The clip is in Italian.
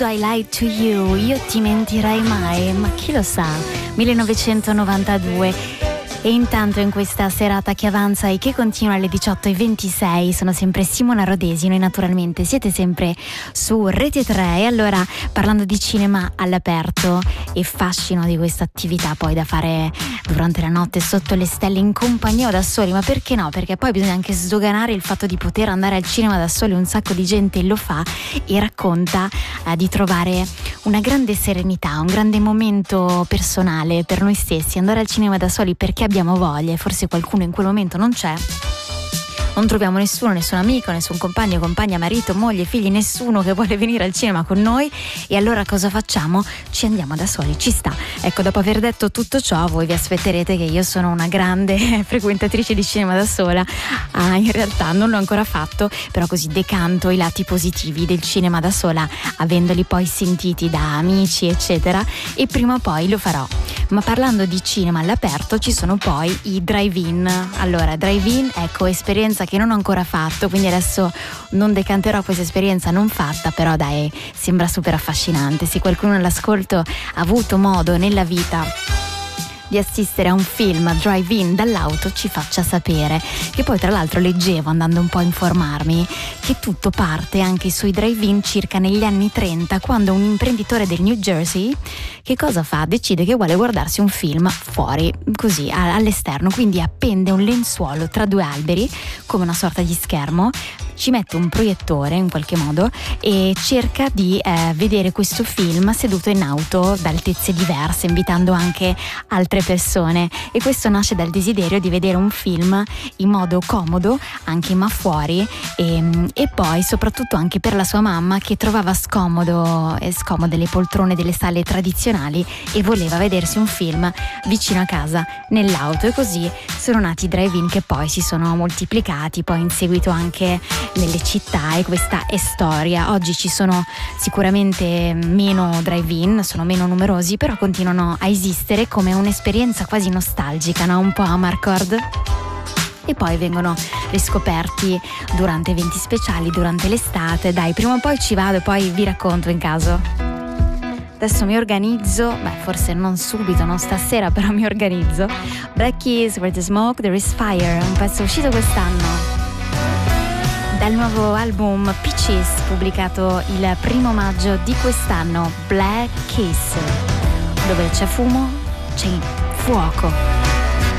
I Lied to You, io ti mentirei mai, ma chi lo sa, 1992. E intanto in questa serata che avanza e che continua alle 18:26 sono sempre Simona Rodesi, noi naturalmente siete sempre su Rete 3 e allora parlando di cinema all'aperto e fascino di questa attività poi da fare durante la notte sotto le stelle in compagnia o da soli, ma perché no? Perché poi bisogna anche sdoganare il fatto di poter andare al cinema da soli, un sacco di gente lo fa e racconta di trovare una grande serenità, un grande momento personale per noi stessi, andare al cinema da soli perché abbiamo voglia e forse qualcuno in quel momento non c'è. Non troviamo nessuno, nessun amico, nessun compagno, compagna, marito, moglie, figli, nessuno che vuole venire al cinema con noi e allora cosa facciamo? Ci andiamo da soli, ci sta. Ecco, dopo aver detto tutto ciò voi vi aspetterete che io sono una grande frequentatrice di cinema da sola. In realtà non l'ho ancora fatto, però così decanto i lati positivi del cinema da sola avendoli poi sentiti da amici eccetera e prima o poi lo farò. Ma parlando di cinema all'aperto ci sono poi i drive-in. Allora, drive-in, ecco, esperienza che non ho ancora fatto, quindi adesso non decanterò questa esperienza non fatta, però dai, sembra super affascinante. Se qualcuno all'ascolto ha avuto modo nella vita di assistere a un film drive-in dall'auto ci faccia sapere. Che poi tra l'altro leggevo andando un po' a informarmi che tutto parte anche sui drive-in circa negli anni 30 quando un imprenditore del New Jersey che cosa fa? Decide che vuole guardarsi un film fuori, così all'esterno, quindi appende un lenzuolo tra due alberi come una sorta di schermo, ci mette un proiettore in qualche modo e cerca di vedere questo film seduto in auto da altezze diverse, invitando anche altre persone, e questo nasce dal desiderio di vedere un film in modo comodo anche ma fuori e poi soprattutto anche per la sua mamma che trovava scomode le poltrone delle sale tradizionali e voleva vedersi un film vicino a casa nell'auto, e così sono nati i drive-in che poi si sono moltiplicati poi in seguito anche nelle città, e questa è storia. Oggi ci sono sicuramente meno drive-in, sono meno numerosi, però continuano a esistere come un'esperienza quasi nostalgica, no? Un po' Amarcord. E poi vengono riscoperti durante eventi speciali, durante l'estate. Dai, prima o poi ci vado e poi vi racconto in caso. Adesso mi organizzo, forse non subito, non stasera, però mi organizzo. Black Keys, Where the Smoke, There is Fire, un pezzo uscito quest'anno dal nuovo album Peaches, pubblicato il 1 maggio di quest'anno. Black Kiss, dove c'è fumo, c'è fuoco.